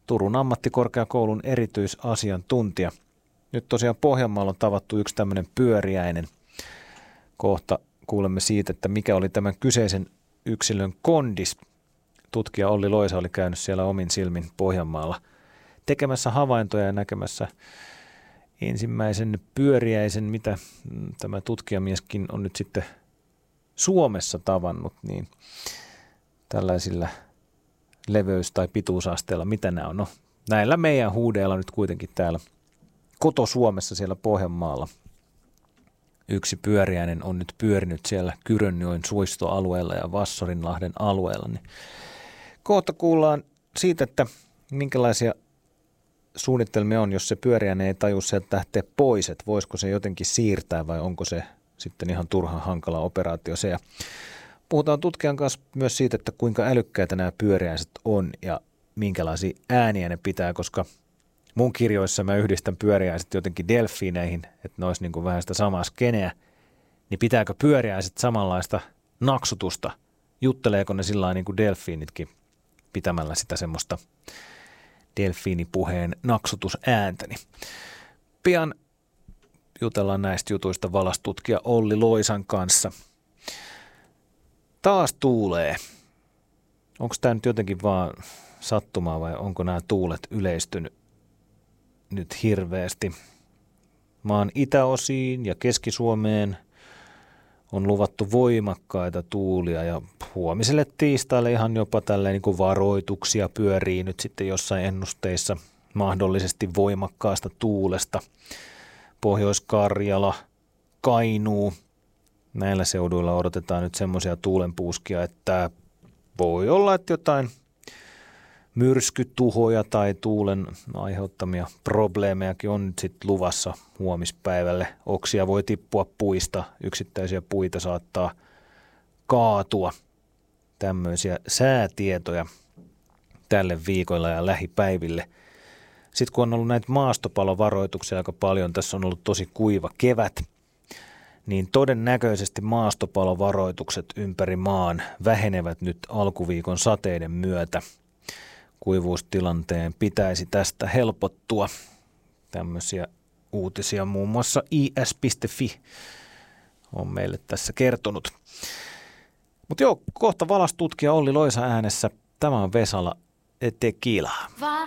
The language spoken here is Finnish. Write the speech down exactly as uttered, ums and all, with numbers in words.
Turun ammattikorkeakoulun erityisasiantuntija. Nyt tosiaan Pohjanmaalla on tavattu yksi tämmöinen pyöriäinen. Kohta kuulemme siitä, että mikä oli tämän kyseisen yksilön kondis. Tutkija Olli Loisa oli käynyt siellä omin silmin Pohjanmaalla tekemässä havaintoja ja näkemässä ensimmäisen pyöriäisen, mitä tämä tutkijamieskin on nyt sitten Suomessa tavannut, niin tällaisilla leveys- tai pituusasteilla, mitä nämä on? No, näillä meidän huudeilla nyt kuitenkin täällä koto-Suomessa siellä Pohjanmaalla yksi pyöriäinen on nyt pyörinyt siellä Kyrönjoen suistoalueella ja Vassorinlahden alueella. Niin kohta kuullaan siitä, että minkälaisia suunnitelmia on, jos se pyöriäinen ei taju sieltä lähteä pois, että voisiko se jotenkin siirtää vai onko se sitten ihan turhan hankala operaatio se. Ja puhutaan tutkijan kanssa myös siitä, että kuinka älykkäitä nämä pyöriäiset on ja minkälaisia ääniä ne pitää, koska mun kirjoissa mä yhdistän pyöriäiset jotenkin delfiineihin, että ne olisi niin kuin vähän sitä samaa skeneä, niin pitääkö pyöriäiset samanlaista naksutusta? Jutteleeko ne sillä niin kuin delfiinitkin pitämällä sitä semmoista delfiinipuheen naksutusääntä? Niin pian jutellaan näistä jutuista valastutkija Olli Loisan kanssa. Taas tuulee. Onko tämä nyt jotenkin vaan sattumaa vai onko nämä tuulet yleistynyt nyt hirveästi? Maan itäosiin ja Keski-Suomeen on luvattu voimakkaita tuulia ja huomiselle tiistaille ihan jopa tälleen niin kuin varoituksia pyörii nyt sitten jossain ennusteissa mahdollisesti voimakkaasta tuulesta. Pohjois-Karjala, Kainuu, näillä seuduilla odotetaan nyt semmoisia tuulenpuuskia, että voi olla, että jotain myrskytuhoja tai tuulen aiheuttamia probleemejakin on nyt sitten luvassa huomispäivälle. Oksia voi tippua puista, yksittäisiä puita saattaa kaatua. Tämmöisiä säätietoja tälle viikolla ja lähipäiville. Sitten kun on ollut näitä maastopalovaroituksia aika paljon, tässä on ollut tosi kuiva kevät, niin todennäköisesti maastopalovaroitukset ympäri maan vähenevät nyt alkuviikon sateiden myötä. Kuivuustilanteen pitäisi tästä helpottua. Tämmöisiä uutisia muun muassa i s piste f i on meille tässä kertonut. Mutta joo, kohta valastutkija Olli Loisa äänessä. Tämä on Vesala Tequila.